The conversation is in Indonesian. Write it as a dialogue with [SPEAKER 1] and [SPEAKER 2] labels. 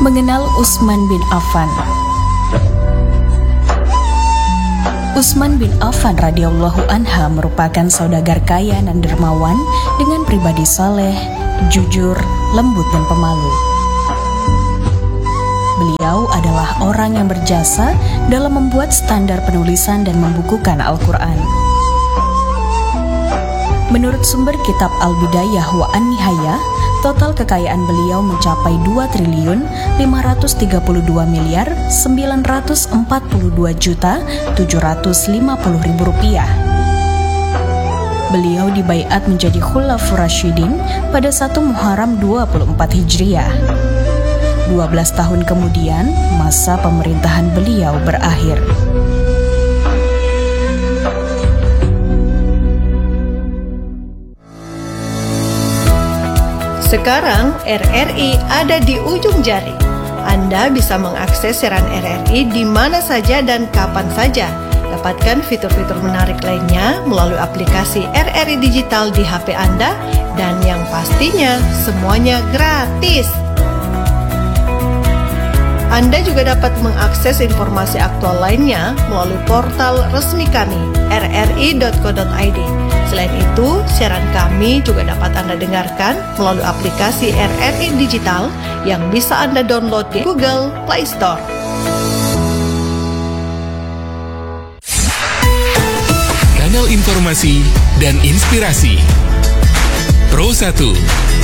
[SPEAKER 1] Mengenal Utsman bin Affan. Utsman bin Affan radhiyallahu anha merupakan saudagar kaya dan dermawan dengan pribadi saleh, jujur, lembut dan pemalu. Beliau adalah orang yang berjasa dalam membuat standar penulisan dan membukukan Al-Quran. Menurut sumber kitab Al-Bidayah wa An-Nihayah, total kekayaan beliau mencapai 2.532.942.750.000 rupiah. Beliau dibaiat menjadi Khulafur Rasyidin pada 1 Muharram 24 Hijriah. 12 tahun kemudian, masa pemerintahan beliau berakhir.
[SPEAKER 2] Sekarang RRI ada di ujung jari. Anda bisa mengakses siaran RRI di mana saja dan kapan saja. Dapatkan fitur-fitur menarik lainnya melalui aplikasi RRI Digital di HP Anda, dan yang pastinya semuanya gratis. Anda juga dapat mengakses informasi aktual lainnya melalui portal resmi kami, rri.co.id. Selain itu, siaran kami juga dapat Anda dengarkan melalui aplikasi RRI Digital yang bisa Anda download di Google Play Store.
[SPEAKER 3] Kanal informasi dan inspirasi Pro 1